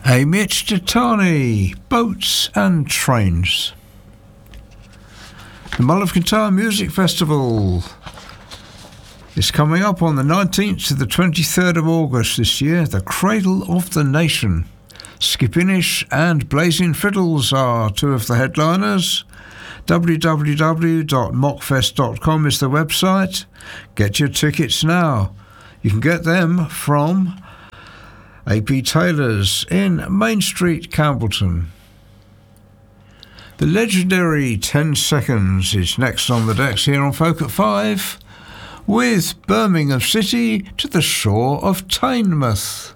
Amit Jatani, Boats and Trains. The Mull of Kintyre Music Festival is coming up on the 19th to the 23rd of August this year. The Cradle of the Nation. Skipinish and Blazing Fiddles are two of the headliners. www.mockfest.com is the website. Get your tickets now. You can get them from AP Taylor's in Main Street, Campbellton. The legendary 10 Seconds is next on the decks here on Folk at 5 with Birmingham City to the Shore of Teignmouth.